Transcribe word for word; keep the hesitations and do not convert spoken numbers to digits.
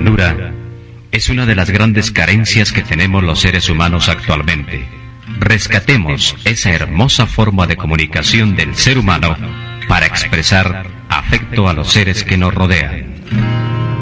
ternura es una de las grandes carencias que tenemos los seres humanos actualmente. Rescatemos esa hermosa forma de comunicación del ser humano para expresar afecto a los seres que nos rodean.